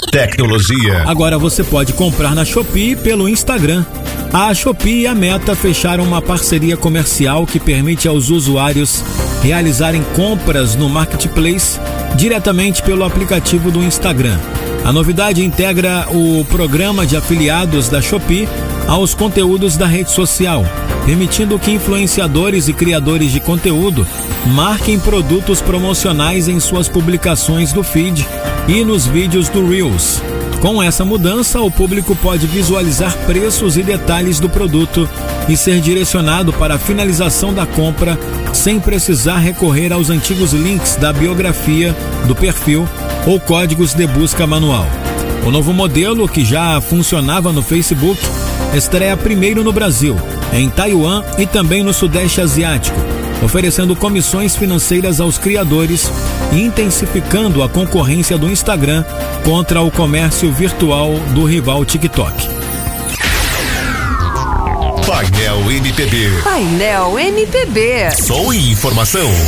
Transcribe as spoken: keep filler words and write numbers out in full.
tecnologia. Agora você pode comprar na Shopee pelo Instagram. A Shopee e a Meta fecharam uma parceria comercial que permite aos usuários realizarem compras no Marketplace diretamente pelo aplicativo do Instagram. A novidade integra o programa de afiliados da Shopee aos conteúdos da rede social, permitindo que influenciadores e criadores de conteúdo marquem produtos promocionais em suas publicações do feed e nos vídeos do Reels. Com essa mudança, o público pode visualizar preços e detalhes do produto e ser direcionado para a finalização da compra sem precisar recorrer aos antigos links da biografia do perfil ou códigos de busca manual. O novo modelo, que já funcionava no Facebook, estreia primeiro no Brasil, em Taiwan e também no Sudeste Asiático, oferecendo comissões financeiras aos criadores e intensificando a concorrência do Instagram contra o comércio virtual do rival TikTok. Painel M P B. Painel M P B. Som e informação.